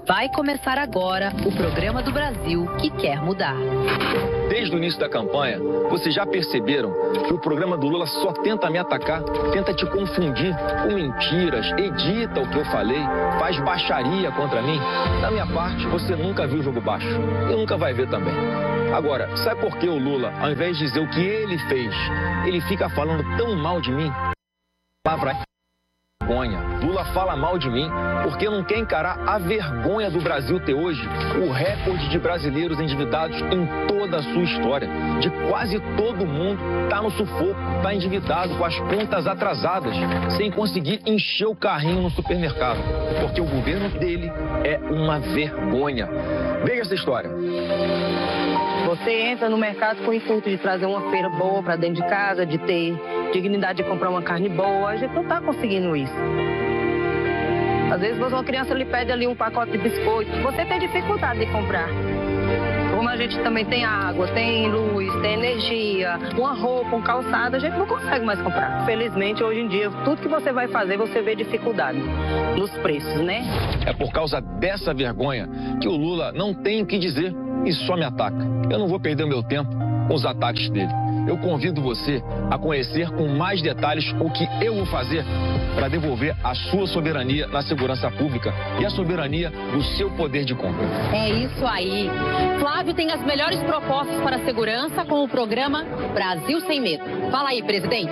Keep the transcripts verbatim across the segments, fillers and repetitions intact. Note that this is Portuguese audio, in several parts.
Vai começar agora o programa do Brasil que quer mudar. Desde o início da campanha, vocês já perceberam que o programa do Lula só tenta me atacar, tenta te confundir com mentiras, edita o que eu falei, faz baixaria contra mim. Da minha parte, você nunca viu o jogo baixo e nunca vai ver também. Agora, sabe por que o Lula, ao invés de dizer o que ele fez, ele fica falando tão mal de mim? Palavra vergonha. Lula fala mal de mim porque não quer encarar a vergonha do Brasil ter hoje o recorde de brasileiros endividados em toda a sua história. De quase todo mundo tá no sufoco, tá endividado, com as contas atrasadas, sem conseguir encher o carrinho no supermercado. Porque o governo dele é uma vergonha. Veja essa história. Você entra no mercado com o intuito de trazer uma feira boa para dentro de casa, de ter dignidade de comprar uma carne boa. A gente não está conseguindo isso. Às vezes uma criança lhe pede ali um pacote de biscoito, você tem dificuldade de comprar. Como a gente também tem água, tem luz, tem energia, uma roupa, um calçado, a gente não consegue mais comprar. Felizmente, hoje em dia, tudo que você vai fazer, você vê dificuldade nos preços, né? É por causa dessa vergonha que o Lula não tem o que dizer e só me ataca. Eu não vou perder o meu tempo com os ataques dele. Eu convido você a conhecer com mais detalhes o que eu vou fazer para devolver a sua soberania na segurança pública e a soberania do seu poder de compra. É isso aí. Flávio tem as melhores propostas para a segurança com o programa Brasil Sem Medo. Fala aí, presidente.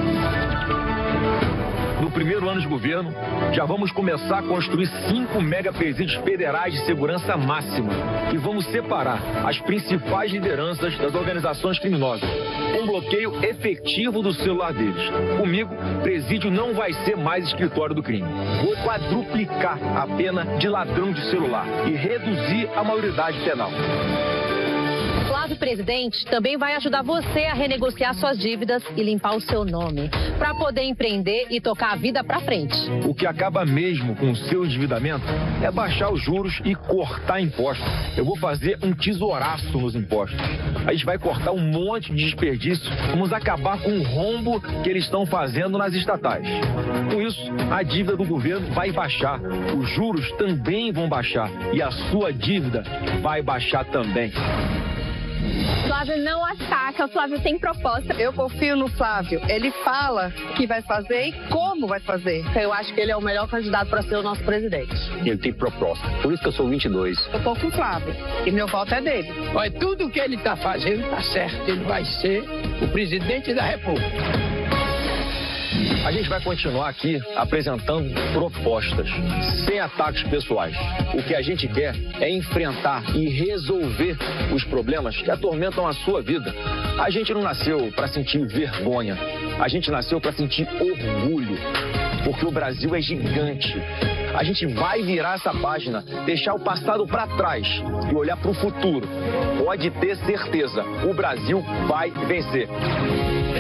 No primeiro ano de governo, já vamos começar a construir cinco megapresídios federais de segurança máxima e vamos separar as principais lideranças das organizações criminosas. Um bloqueio efetivo do celular deles. Comigo, presídio não vai ser mais escritório do crime. Vou quadruplicar a pena de ladrão de celular e reduzir a maioridade penal. Flávio, presidente, também vai ajudar você a renegociar suas dívidas e limpar o seu nome, para poder empreender e tocar a vida para frente. O que acaba mesmo com o seu endividamento é baixar os juros e cortar impostos. Eu vou fazer um tesouraço nos impostos. A gente vai cortar um monte de desperdício, vamos acabar com o rombo que eles estão fazendo nas estatais. Com isso, a dívida do governo vai baixar, os juros também vão baixar e a sua dívida vai baixar também. Flávio não ataca, o Flávio tem proposta. Eu confio no Flávio. Ele fala que vai fazer e como vai fazer. Eu acho que ele é o melhor candidato para ser o nosso presidente. Ele tem proposta. Por isso que eu sou vinte e dois. Eu tô com o Flávio e meu voto é dele. Olha, tudo que ele está fazendo está certo. Ele vai ser o presidente da República. A gente vai continuar aqui apresentando propostas, sem ataques pessoais. O que a gente quer é enfrentar e resolver os problemas que atormentam a sua vida. A gente não nasceu para sentir vergonha, a gente nasceu para sentir orgulho, porque o Brasil é gigante. A gente vai virar essa página, deixar o passado para trás e olhar para o futuro. Pode ter certeza, o Brasil vai vencer.